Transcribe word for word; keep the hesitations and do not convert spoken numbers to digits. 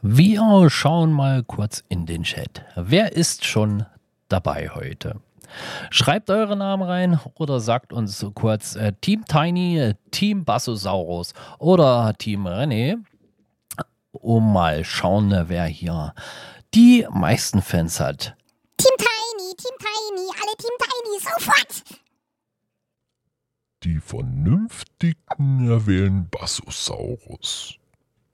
Wir schauen mal kurz in den Chat. Wer ist schon dabei heute? Schreibt eure Namen rein oder sagt uns kurz äh, Team Tiny, äh, Team Bassosaurus oder Team René, um mal schauen, äh, wer hier die meisten Fans hat. Team Tiny, Team Tiny, alle Team Tiny, sofort! Die Vernünftigen erwählen Bassosaurus.